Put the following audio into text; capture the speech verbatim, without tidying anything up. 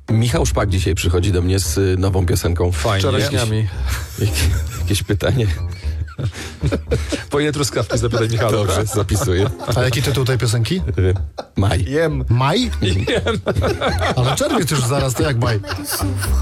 Michał Szpak dzisiaj przychodzi do mnie z y, nową piosenką. Fajnie. Czereśniami. Jakieś, jakieś pytanie? Po ile truskawki zapytaj Michała. Dobrze, zapisuję. A jaki tytuł tej piosenki? Y, Maj. Jem. Maj? Ale czerwiec już zaraz, to jak maj?